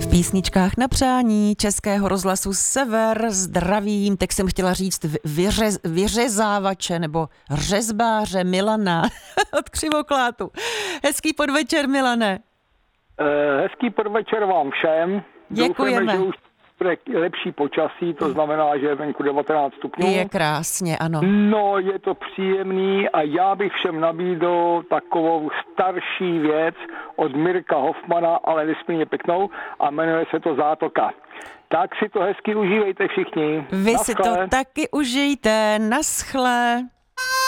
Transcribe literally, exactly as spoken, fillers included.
Písničkách na přání Českého rozhlasu Sever zdravím, tak jsem chtěla říct vyřez, vyřezávače nebo řezbáře Milana od Křivoklátu. Hezký podvečer, Milane. Hezký podvečer vám všem. Děkujeme. Doufáme, že už bude lepší počasí, to znamená, že je venku devatenáct stupňů. Je krásně, ano. No, je to příjemný a já bych všem nabídl takovou starší věc od Mirka Hoffmana, ale nesmírně pěknou, a jmenuje se to Zátoka. Tak si to hezky užívejte všichni. Vy Naschle. si to taky užijte. Naschle.